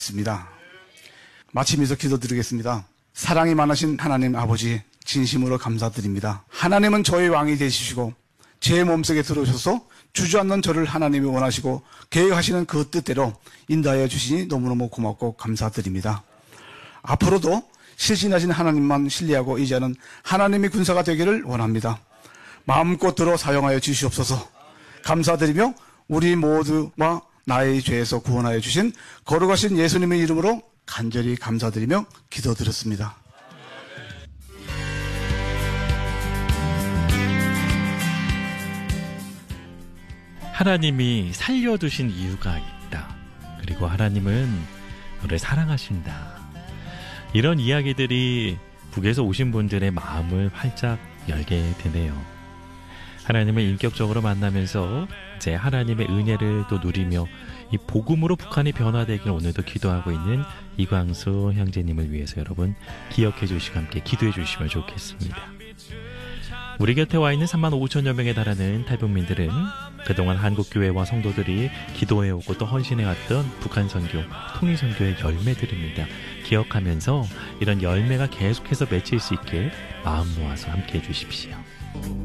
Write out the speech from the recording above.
있습니다. 마치면서 기도드리겠습니다. 사랑이 많으신 하나님 아버지, 진심으로 감사드립니다. 하나님은 저의 왕이 되시고 제 몸속에 들어오셔서 주저앉는 저를 하나님이 원하시고 계획하시는 그 뜻대로 인도하여 주시니 너무너무 고맙고 감사드립니다. 앞으로도 실신하신 하나님만 신뢰하고 의지하는 하나님의 군사가 되기를 원합니다. 마음껏 들어 사용하여 주시옵소서. 감사드리며 우리 모두와 나의 죄에서 구원하여 주신 거룩하신 예수님의 이름으로 간절히 감사드리며 기도드렸습니다. 하나님이 살려두신 이유가 있다. 그리고 하나님은 너를 사랑하신다. 이런 이야기들이 북에서 오신 분들의 마음을 활짝 열게 되네요. 하나님을 인격적으로 만나면서 이제 하나님의 은혜를 또 누리며 이 복음으로 북한이 변화되기를 오늘도 기도하고 있는 이광수 형제님을 위해서 여러분 기억해 주시고 함께 기도해 주시면 좋겠습니다. 우리 곁에 와 있는 3만 5천여 명에 달하는 탈북민들은 그동안 한국교회와 성도들이 기도해오고 또 헌신해왔던 북한 선교, 통일 선교의 열매들입니다. 기억하면서 이런 열매가 계속해서 맺힐 수 있게 마음 모아서 함께 해주십시오.